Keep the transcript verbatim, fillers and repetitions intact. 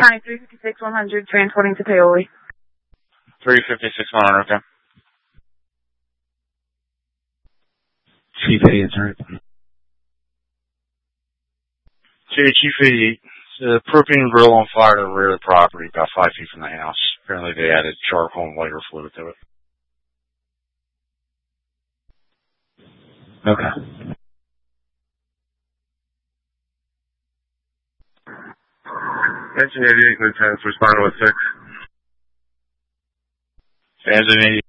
Hi, three fifty-six one hundred, transporting to Paoli. three fifty-six one hundred, okay. Chief eighty-eight, sorry. Chief eighty-eight. The propane grill on fire to the rear of the property, about five feet from the house. Apparently they added charcoal and lighter fluid to it. Okay. Engine eighty-eight, Lieutenant, responding with six. Engine eighty-eight.